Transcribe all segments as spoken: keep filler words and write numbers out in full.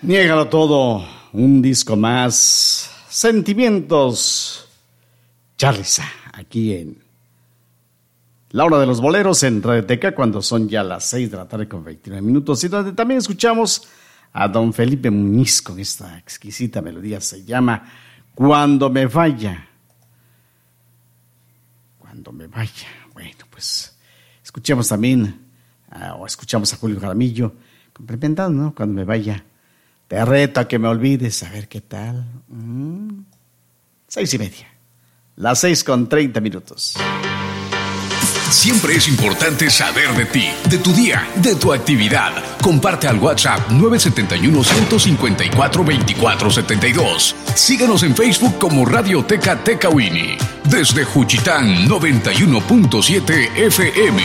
Niégalo todo, un disco más, sentimientos, charriza, aquí en La Hora de los Boleros en Radio Teca, cuando son ya las seis de la tarde con veintinueve minutos, y donde también escuchamos a don Felipe Muñiz con esta exquisita melodía, se llama Cuando me vaya. Cuando me vaya. Bueno, pues escuchamos también, uh, o escuchamos a Julio Jaramillo, complementando, ¿no? Cuando me vaya. Te reto a que me olvides, a ver qué tal. Mm. Seis y media. Las seis con treinta minutos. Siempre es importante saber de ti, de tu día, de tu actividad. Comparte al WhatsApp nueve siete uno, uno cinco cuatro, dos cuatro siete dos. Síguenos en Facebook como Radio Teca Tecauini. Desde Juchitán noventa y uno punto siete F M.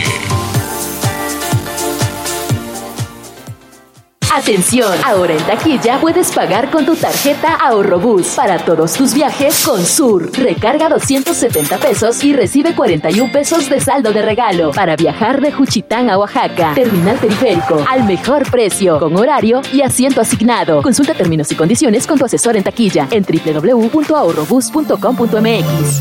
Atención, ahora en taquilla puedes pagar con tu tarjeta Ahorrobús para todos tus viajes con Sur. Recarga doscientos setenta pesos y recibe cuarenta y un pesos de saldo de regalo para viajar de Juchitán a Oaxaca. Terminal periférico, al mejor precio, con horario y asiento asignado. Consulta términos y condiciones con tu asesor en taquilla en doble u doble u doble u punto ahorrobús punto com punto m x.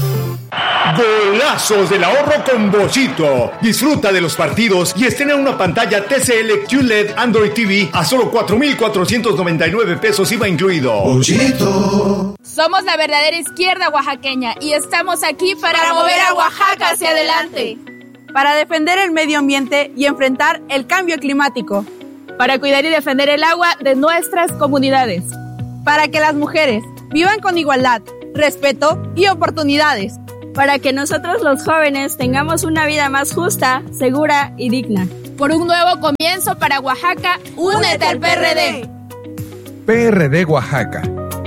Golazos del ahorro con Bollito. Disfruta de los partidos y estrena una pantalla T C L Q L E D Android T V a solo cuatro mil cuatrocientos noventa y nueve pesos I V A incluido. Bollito. Somos la verdadera izquierda oaxaqueña y estamos aquí para, para mover a Oaxaca hacia adelante. Para defender el medio ambiente y enfrentar el cambio climático. Para cuidar y defender el agua de nuestras comunidades. Para que las mujeres vivan con igualdad, respeto y oportunidades. Para que nosotros los jóvenes tengamos una vida más justa, segura y digna. Por un nuevo comienzo para Oaxaca, únete al P R D. P R D Oaxaca.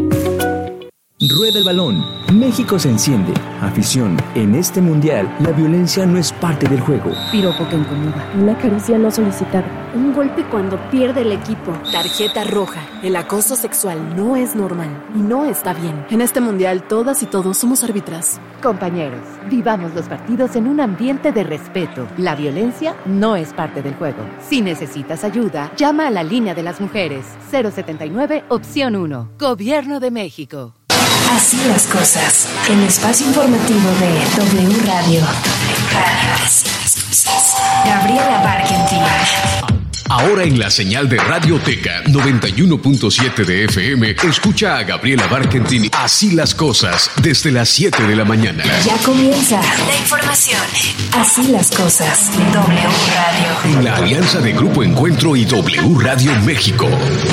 Rueda el balón. México se enciende. Afición. En este mundial, la violencia no es parte del juego. Piropo que incomoda. Una caricia no solicitada. Un golpe cuando pierde el equipo. Tarjeta roja. El acoso sexual no es normal y no está bien. En este mundial, todas y todos somos árbitras. Compañeros, vivamos los partidos en un ambiente de respeto. La violencia no es parte del juego. Si necesitas ayuda, llama a la línea de las mujeres. cero setenta y nueve, opción uno. Gobierno de México. Así las cosas. El espacio informativo de W Radio. Radio. Así las cosas. Gabriela Barkentin. Ahora en la señal de Radio Teca noventa y uno punto siete de F M, escucha a Gabriela Barkentin Así las cosas desde las siete de la mañana. Ya comienza la información. Así las cosas. W Radio. En la alianza de Grupo Encuentro y W Radio México.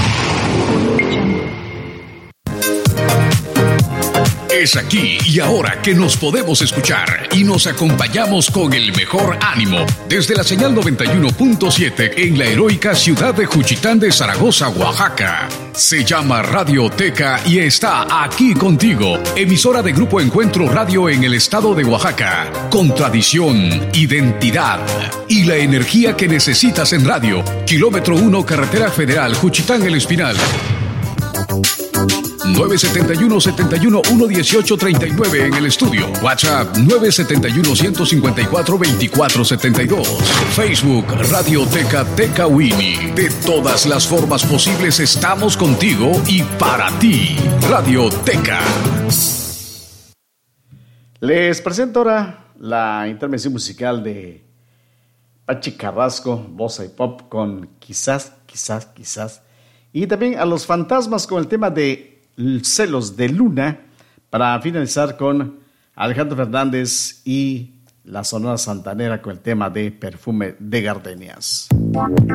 Es aquí y ahora que nos podemos escuchar y nos acompañamos con el mejor ánimo desde la señal noventa y uno punto siete en la heroica ciudad de Juchitán de Zaragoza, Oaxaca. Se llama Radio Teca y está aquí contigo, emisora de Grupo Encuentro Radio en el estado de Oaxaca, con tradición, identidad y la energía que necesitas en radio. Kilómetro uno, Carretera Federal, Juchitán El Espinal. nueve siete uno, siete uno, uno uno ocho, tres nueve en el estudio. WhatsApp nueve siete uno, uno cinco cuatro, dos cuatro siete dos. Facebook Radio Teca Tecauini. De todas las formas posibles estamos contigo y para ti. Radio Teca. Les presento ahora la intervención musical de Pachi Carrasco, Bossa y Pop con Quizás, Quizás, Quizás. Y también a Los Fantasmas con el tema de Celos de Luna, para finalizar con Alejandro Fernández y la Sonora Santanera con el tema de Perfume de Gardenias.